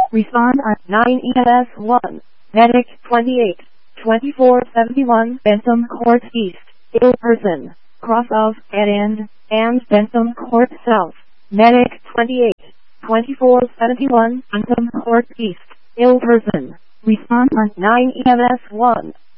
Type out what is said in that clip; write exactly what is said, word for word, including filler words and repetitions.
Respond on nine E M S one. Medic twenty-eight, twenty-four seventy-one Bentham Court East. Ill person. Cross of Dead End and Bentham Court South. Medic twenty-eight, twenty-four seventy-one Bentham Court East. Ill person. Respond on nine E M S one.